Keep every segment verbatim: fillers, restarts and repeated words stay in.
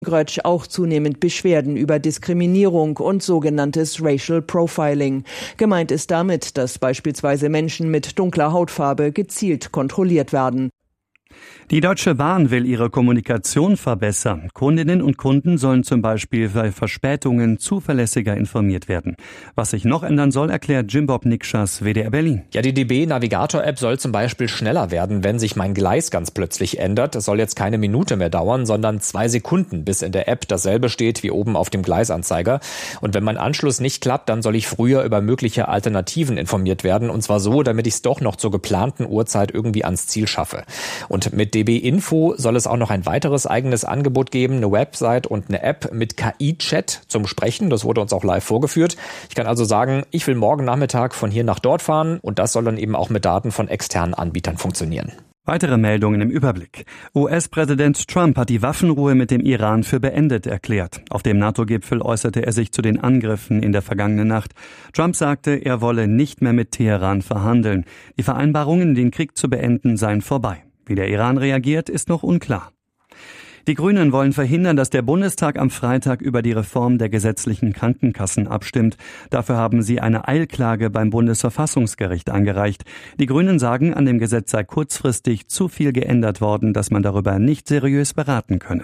Grötsch auch zunehmend Beschwerden über Diskriminierung und sogenanntes Racial Profiling. Gemeint ist damit, dass beispielsweise Menschen mit dunkler Hautfarbe gezielt kontrolliert werden. Die Deutsche Bahn will ihre Kommunikation verbessern. Kundinnen und Kunden sollen zum Beispiel bei Verspätungen zuverlässiger informiert werden. Was sich noch ändern soll, erklärt Jim-Bob Nikschas, W D R Berlin. Ja, die D B-Navigator-App soll zum Beispiel schneller werden, wenn sich mein Gleis ganz plötzlich ändert. Es soll jetzt keine Minute mehr dauern, sondern zwei Sekunden, bis in der App dasselbe steht wie oben auf dem Gleisanzeiger. Und wenn mein Anschluss nicht klappt, dann soll ich früher über mögliche Alternativen informiert werden. Und zwar so, damit ich es doch noch zur geplanten Uhrzeit irgendwie ans Ziel schaffe. Und mit D B Info soll es auch noch ein weiteres eigenes Angebot geben, eine Website und eine App mit K I-Chat zum Sprechen. Das wurde uns auch live vorgeführt. Ich kann also sagen, ich will morgen Nachmittag von hier nach dort fahren und das soll dann eben auch mit Daten von externen Anbietern funktionieren. Weitere Meldungen im Überblick. U S-Präsident Trump hat die Waffenruhe mit dem Iran für beendet erklärt. Auf dem NATO-Gipfel äußerte er sich zu den Angriffen in der vergangenen Nacht. Trump sagte, er wolle nicht mehr mit Teheran verhandeln. Die Vereinbarungen, den Krieg zu beenden, seien vorbei. Wie der Iran reagiert, ist noch unklar. Die Grünen wollen verhindern, dass der Bundestag am Freitag über die Reform der gesetzlichen Krankenkassen abstimmt. Dafür haben sie eine Eilklage beim Bundesverfassungsgericht eingereicht. Die Grünen sagen, an dem Gesetz sei kurzfristig zu viel geändert worden, dass man darüber nicht seriös beraten könne.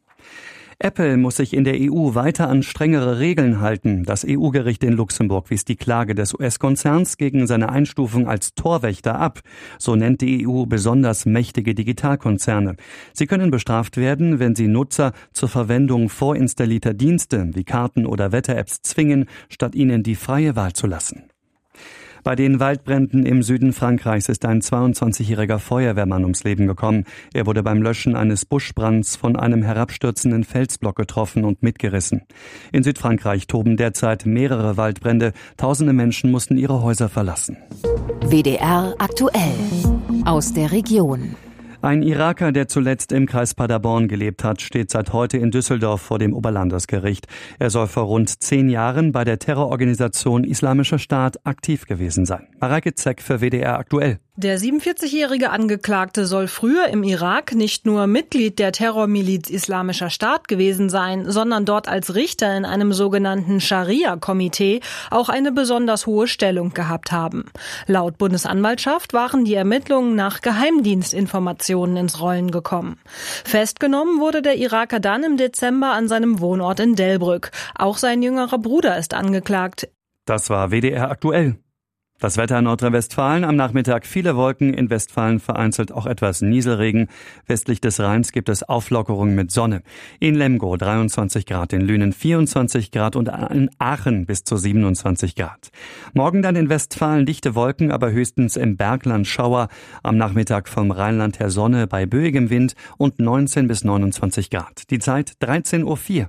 Apple muss sich in der E U weiter an strengere Regeln halten. Das E U-Gericht in Luxemburg wies die Klage des U S-Konzerns gegen seine Einstufung als Torwächter ab. So nennt die E U besonders mächtige Digitalkonzerne. Sie können bestraft werden, wenn sie Nutzer zur Verwendung vorinstallierter Dienste wie Karten oder Wetter-Apps zwingen, statt ihnen die freie Wahl zu lassen. Bei den Waldbränden im Süden Frankreichs ist ein zweiundzwanzigjähriger Feuerwehrmann ums Leben gekommen. Er wurde beim Löschen eines Buschbrands von einem herabstürzenden Felsblock getroffen und mitgerissen. In Südfrankreich toben derzeit mehrere Waldbrände. Tausende Menschen mussten ihre Häuser verlassen. W D R aktuell aus der Region. Ein Iraker, der zuletzt im Kreis Paderborn gelebt hat, steht seit heute in Düsseldorf vor dem Oberlandesgericht. Er soll vor rund zehn Jahren bei der Terrororganisation Islamischer Staat aktiv gewesen sein. Mareike Zeck für W D R aktuell. Der siebenundvierzigjährige Angeklagte soll früher im Irak nicht nur Mitglied der Terrormiliz Islamischer Staat gewesen sein, sondern dort als Richter in einem sogenannten Scharia-Komitee auch eine besonders hohe Stellung gehabt haben. Laut Bundesanwaltschaft waren die Ermittlungen nach Geheimdienstinformationen ins Rollen gekommen. Festgenommen wurde der Iraker dann im Dezember an seinem Wohnort in Delbrück. Auch sein jüngerer Bruder ist angeklagt. Das war W D R aktuell. Das Wetter in Nordrhein-Westfalen, am Nachmittag viele Wolken, in Westfalen vereinzelt auch etwas Nieselregen. Westlich des Rheins gibt es Auflockerung mit Sonne. In Lemgo dreiundzwanzig Grad, in Lünen vierundzwanzig Grad und in Aachen bis zu siebenundzwanzig Grad. Morgen dann in Westfalen dichte Wolken, aber höchstens im Bergland Schauer. Am Nachmittag vom Rheinland her Sonne bei böigem Wind und neunzehn bis neunundzwanzig Grad. Die Zeit dreizehn Uhr vier.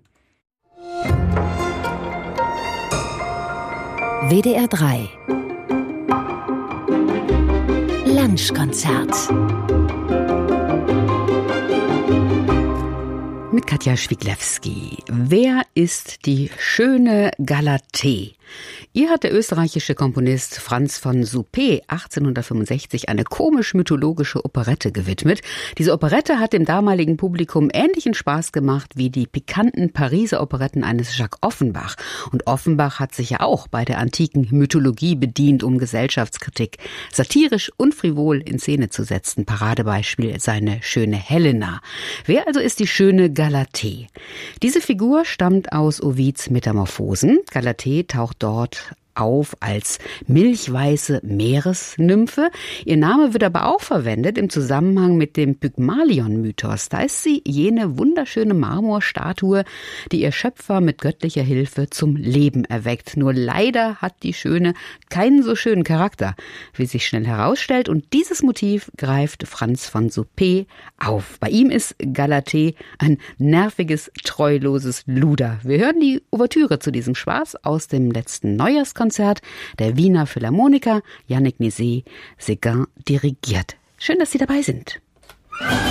W D R drei Lunchkonzert mit Katja Schwiglewski. Wer ist die schöne Galatee? Ihr hat der österreichische Komponist Franz von Suppé achtzehnhundertfünfundsechzig eine komisch-mythologische Operette gewidmet. Diese Operette hat dem damaligen Publikum ähnlichen Spaß gemacht wie die pikanten Pariser Operetten eines Jacques Offenbach. Und Offenbach hat sich ja auch bei der antiken Mythologie bedient, um Gesellschaftskritik satirisch und frivol in Szene zu setzen. Paradebeispiel seine schöne Helena. Wer also ist die schöne Galatee? Diese Figur stammt aus Ovids Metamorphosen. Galatee taucht dort auf als milchweiße Meeresnymphe. Ihr Name wird aber auch verwendet im Zusammenhang mit dem Pygmalion-Mythos. Da ist sie jene wunderschöne Marmorstatue, die ihr Schöpfer mit göttlicher Hilfe zum Leben erweckt. Nur leider hat die Schöne keinen so schönen Charakter, wie sich schnell herausstellt. Und dieses Motiv greift Franz von Suppé auf. Bei ihm ist Galatee ein nerviges, treuloses Luder. Wir hören die Ouvertüre zu diesem Spaß aus dem letzten Neujahrskonzert der Wiener Philharmoniker. Yannick Nézet-Séguin dirigiert. Schön, dass Sie dabei sind.